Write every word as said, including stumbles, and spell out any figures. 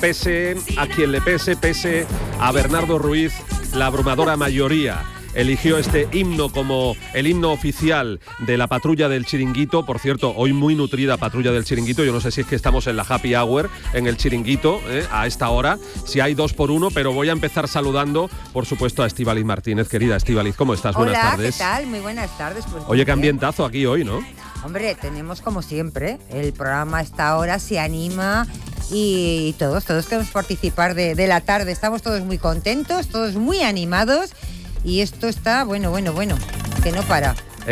pese a quien le pese, pese a Bernardo Ruiz, la abrumadora mayoría eligió este himno como el himno oficial de la patrulla del Chiringuito. Por cierto, hoy muy nutrida patrulla del Chiringuito. Yo no sé si es que estamos en la happy hour en el Chiringuito ¿eh? a esta hora, si hay dos por uno, pero voy a empezar saludando, por supuesto, a Estíbaliz Martínez. Querida Estíbaliz, ¿cómo estás? Hola, buenas tardes. ¿qué tal? Muy buenas tardes. Pues Oye, qué ambientazo aquí hoy, ¿no? Hombre, tenemos como siempre, el programa a esta hora se anima y todos, todos queremos participar de, de la tarde. Estamos todos muy contentos, todos muy animados. Y esto está, bueno, bueno, bueno, que no para.